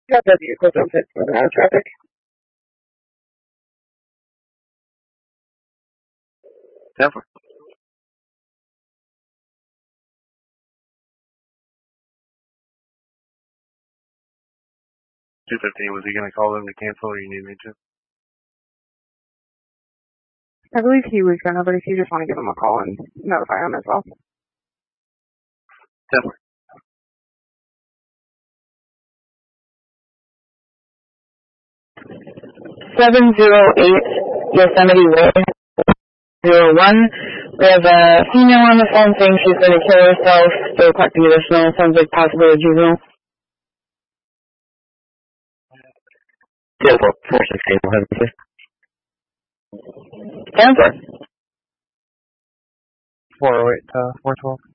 Got the vehicles unfit for the traffic. Definitely. 215, was he going to call them to cancel, or you need me to? I believe he was going to, but if you just want to give him a call and notify him as well. Definitely. 708 Yosemite Way, 01. We have a female on the phone saying she's going to kill herself. Still collecting additional. Sounds like possibly a juvenile. 416, we'll have it here. 10-4. 408, 412.